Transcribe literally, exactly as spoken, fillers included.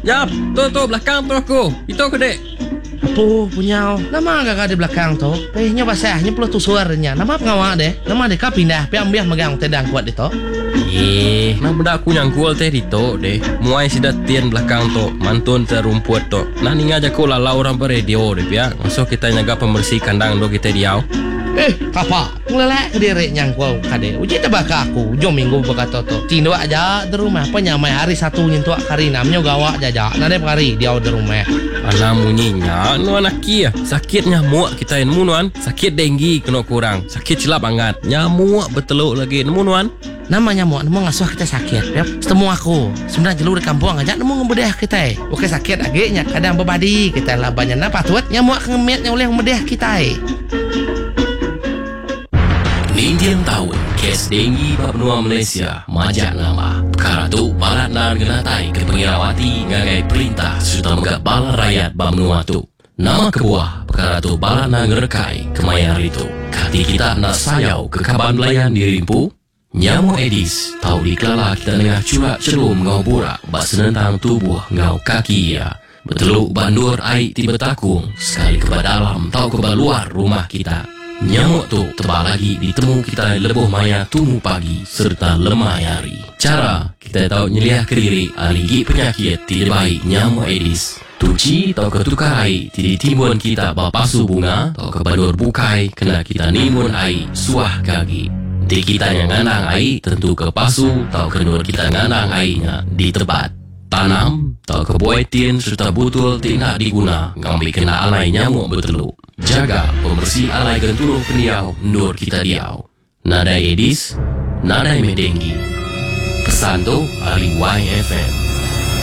Yap, tu tu belakang tu aku. Itu aku dek. Apa punya? Nama agak di belakang tu. Pehnya basahnya pula tu suaranya. Nama pengawak deh. Nama deh kau pindah. Piam biar megang tedang kuat itu. Eh, nah benda aku yang kual teh itu deh. Muai sidat tian belakang tu, mantun terumput tu. Nah ninga aja ku lalau orang radio deh ya. Masuk kita nyaga pembersih kandang do kita diau. Eh, apa? Ngelelek ke diri nyangkau kade. Uji tebak aku. Jom minggu berkata tu. Cindo aja di rumah. Penyamai hari satu nyentuh kari namanya gawak jaja. Nade kari dia di rumah. Anak munyinya, nu anak kia. Sakit nyamuk kita yang munuan. Sakit denggi kena kurang. Sakit cilap angat. Nyamuk beteluk lagi munuan. Nama nyamuk, nama ngasuh kita sakit. Ya, setemu aku. Sebenarnya jelur di kampung aja, nama ngebedah kita. Oke sakit agaknya. Kadang berbadi kita lah banyak napa tuat. Nyamuk ngemetnya oleh ngebedah kita. Nindian tahun kes denggi benua Malaysia majak nama perkara tu balat nan genatai ke pengirawati ngagai perintah sudah megak balat rakyat benua tu nama kebuah perkara tu balat nan ngerekai kemayar itu kati kita nak sayau ke kaban belayan dirimpu nyamuk Aedes tahu dikelala kita tengah curak celum ngau burak bak senentang tubuh ngau kaki ya beteluk bandur air tiba takung sekali ke dalam tahu ke luar rumah kita. Nyamuk tu tebal lagi ditemu kita lebuh maya tumu pagi serta lemah hari. Cara kita tahu nyeliah ke diri aligi penyakit tidak baik nyamuk Aedes. Tuci tau ketukar air tidak timbun kita bapasu bunga tau kebadur bukai kena kita nimun air suah kaki. Di kita yang nganang air tentu kepasu tau kenur kita nganang airnya di tebat. Tanam tau kebuaitin serta butul tidak diguna ngambil kena alai nyamuk berteluk. Jaga pembersih alai genturuh peniau nur kita diau. Nadai Aedes, nadai medenggi. Pesan tu Ali Y F M.